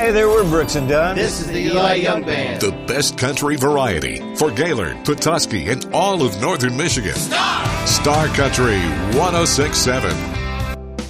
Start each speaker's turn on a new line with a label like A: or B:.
A: Hey there, we're Brooks and Dunn.
B: This is the Eli Young Band.
C: The best country variety for Gaylord, Petoskey, and all of northern Michigan.
B: Star!
C: Star Country 106.7.